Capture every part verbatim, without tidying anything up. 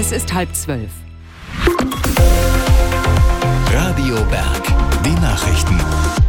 Es ist halb zwölf. Radio Berg, die Nachrichten.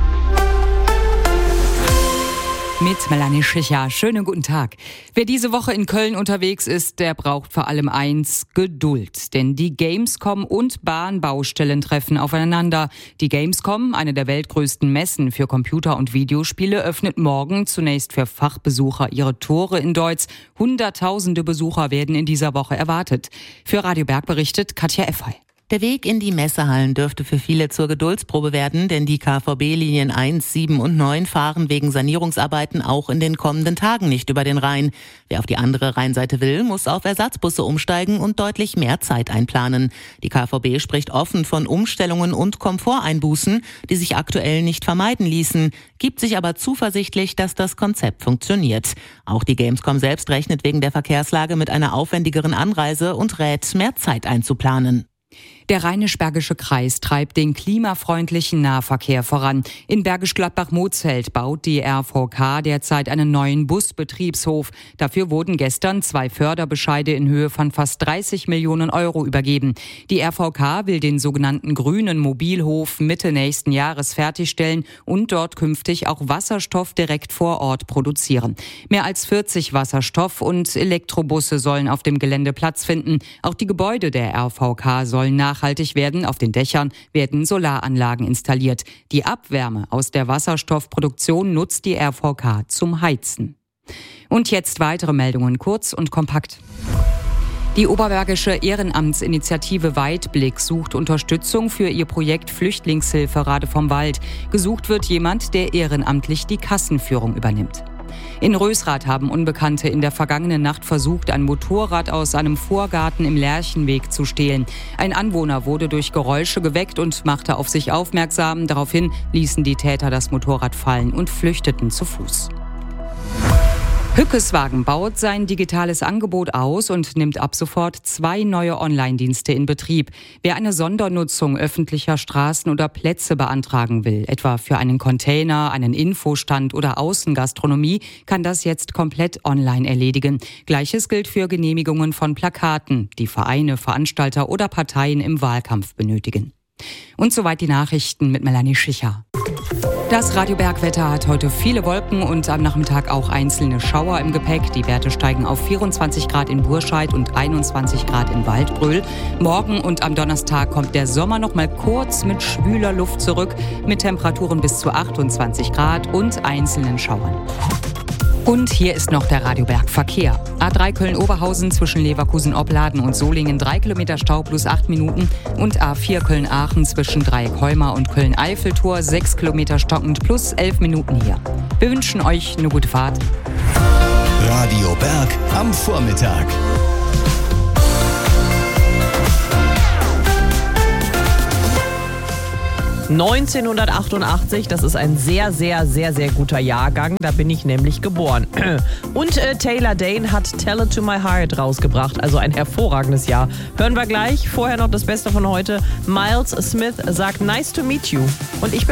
Mit Melanie Schicher. Schönen guten Tag. Wer diese Woche in Köln unterwegs ist, der braucht vor allem eins: Geduld. Denn die Gamescom und Bahnbaustellen treffen aufeinander. Die Gamescom, eine der weltgrößten Messen für Computer- und Videospiele, öffnet morgen zunächst für Fachbesucher ihre Tore in Deutz. Hunderttausende Besucher werden in dieser Woche erwartet. Für Radio Berg berichtet Katja Effey. Der Weg in die Messehallen dürfte für viele zur Geduldsprobe werden, denn die K V B-Linien eins, sieben und neun fahren wegen Sanierungsarbeiten auch in den kommenden Tagen nicht über den Rhein. Wer auf die andere Rheinseite will, muss auf Ersatzbusse umsteigen und deutlich mehr Zeit einplanen. Die K V B spricht offen von Umstellungen und Komforteinbußen, die sich aktuell nicht vermeiden ließen, gibt sich aber zuversichtlich, dass das Konzept funktioniert. Auch die Gamescom selbst rechnet wegen der Verkehrslage mit einer aufwendigeren Anreise und rät, mehr Zeit einzuplanen. Der Rheinisch-Bergische Kreis treibt den klimafreundlichen Nahverkehr voran. In Bergisch Gladbach-Mozelt baut die R V K derzeit einen neuen Busbetriebshof. Dafür wurden gestern zwei Förderbescheide in Höhe von fast dreißig Millionen Euro übergeben. Die R V K will den sogenannten grünen Mobilhof Mitte nächsten Jahres fertigstellen und dort künftig auch Wasserstoff direkt vor Ort produzieren. Mehr als vierzig Wasserstoff- und Elektrobusse sollen auf dem Gelände Platz finden. Auch die Gebäude der R V K sollen nachhaltig werden. Auf den Dächern werden Solaranlagen installiert. Die Abwärme aus der Wasserstoffproduktion nutzt die R V K zum Heizen. Und jetzt weitere Meldungen, kurz und kompakt. Die Oberbergische Ehrenamtsinitiative Weitblick sucht Unterstützung für ihr Projekt Flüchtlingshilfe Rade vom Wald. Gesucht wird jemand, der ehrenamtlich die Kassenführung übernimmt. In Rösrath haben Unbekannte in der vergangenen Nacht versucht, ein Motorrad aus einem Vorgarten im Lerchenweg zu stehlen. Ein Anwohner wurde durch Geräusche geweckt und machte auf sich aufmerksam. Daraufhin ließen die Täter das Motorrad fallen und flüchteten zu Fuß. Hückeswagen baut sein digitales Angebot aus und nimmt ab sofort zwei neue Online-Dienste in Betrieb. Wer eine Sondernutzung öffentlicher Straßen oder Plätze beantragen will, etwa für einen Container, einen Infostand oder Außengastronomie, kann das jetzt komplett online erledigen. Gleiches gilt für Genehmigungen von Plakaten, die Vereine, Veranstalter oder Parteien im Wahlkampf benötigen. Und soweit die Nachrichten mit Melanie Schicher. Das Radio Berg-Wetter hat heute viele Wolken und am Nachmittag auch einzelne Schauer im Gepäck. Die Werte steigen auf vierundzwanzig Grad in Burscheid und einundzwanzig Grad in Waldbröl. Morgen und am Donnerstag kommt der Sommer noch mal kurz mit schwüler Luft zurück, mit Temperaturen bis zu achtundzwanzig Grad und einzelnen Schauern. Und hier ist noch der Radio Berg Verkehr. A drei Köln-Oberhausen zwischen Leverkusen-Opladen und Solingen drei Kilometer Stau plus acht Minuten und A vier Köln-Aachen zwischen Dreieck-Heumar und Köln-Eiffeltor sechs Kilometer stockend plus elf Minuten hier. Wir wünschen euch eine gute Fahrt. Radio Berg am Vormittag. neunzehnhundertachtundachtzig, das ist ein sehr, sehr, sehr, sehr guter Jahrgang. Da bin ich nämlich geboren. Und äh, Taylor Dane hat Tell It To My Heart rausgebracht. Also ein hervorragendes Jahr. Hören wir gleich. Vorher noch das Beste von heute. Miles Smith sagt Nice to meet you. Und ich bin